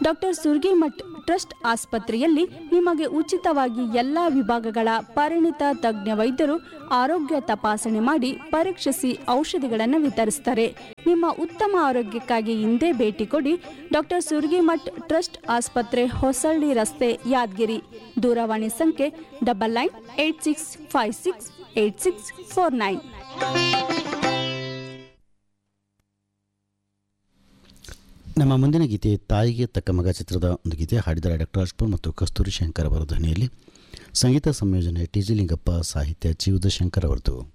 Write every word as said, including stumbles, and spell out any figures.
Doctor Surgimath trust ಆಸ್ಪತ್ರೆಯಲ್ಲಿ ನಿಮಗೆ ಉಚಿತವಾಗಿ ಎಲ್ಲ ವಿಭಾಗಗಳ ಪರಿಣಿತ ತಜ್ಞ ವೈದ್ಯರು ಆರೋಗ್ಯ ತಪಾಸಣೆ ಮಾಡಿ ಪರೀಕ್ಷಿಸಿ ಔಷಧಿಗಳನ್ನು ವಿತರಿಸುತ್ತಾರೆ. ನಿಮ್ಮ ಉತ್ತಮ ಆರೋಗ್ಯಕ್ಕಾಗಿ ಹಿಂದೆ ಭೇಟಿ ಕೊಡಿ. ಡಾಕ್ಟರ್ ಸುರ್ಗಿಮಠ್ ಟ್ರಸ್ಟ್ ಆಸ್ಪತ್ರೆ, ಹೊಸಳ್ಳಿ ರಸ್ತೆ, ಯಾದಗಿರಿ. ದೂರವಾಣಿ ಸಂಖ್ಯೆ double nine eight six five six eight six four nine. ನಮ್ಮ ಮುಂದಿನ ಗೀತೆ ತಾಯಿಗೆ ತಕ್ಕ ಮಗ ಚಿತ್ರದ ಒಂದು ಗೀತೆ ಹಾಡಿದ್ದಾರೆ ಡಾಕ್ಟರ್ ರಾಜ್ಪುರ್ ಮತ್ತು ಕಸ್ತೂರಿ ಶಂಕರ್ ಅವರ ಧ್ವನಿಯಲ್ಲಿ. ಸಂಗೀತ ಸಂಯೋಜನೆ ಟಿ ಜಿ ಲಿಂಗಪ್ಪ, ಸಾಹಿತ್ಯ ಜಿ ಉದಯಶಂಕರ್ ಅವರದು.